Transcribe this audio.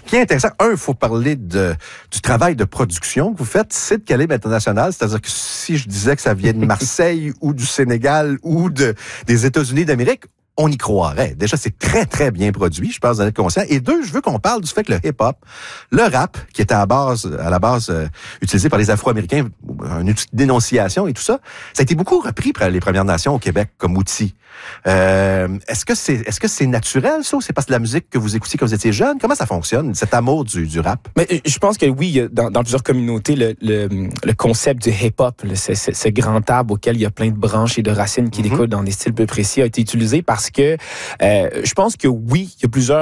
qui est intéressant, il faut parler du travail de production que vous faites. C'est de calibre international, c'est-à-dire que si je disais que ça vient de Marseille ou du Sénégal ou des États-Unis d'Amérique, on y croirait. Déjà, c'est très, très bien produit, je pense, d'en être conscient. Et deux, je veux qu'on parle du fait que le hip-hop, le rap, qui était à la base utilisé par les Afro-Américains, un outil de dénonciation et tout ça, ça a été beaucoup repris par les Premières Nations au Québec comme outil. Est-ce que c'est naturel, ça, ou c'est parce que la musique que vous écoutiez quand vous étiez jeune? Comment ça fonctionne, cet amour du rap? Mais je pense que oui, dans plusieurs communautés, le concept du hip-hop, ce grand arbre auquel il y a plein de branches et de racines qui découlent dans des styles peu précis, a été utilisé parce que je pense que oui, il y a plusieurs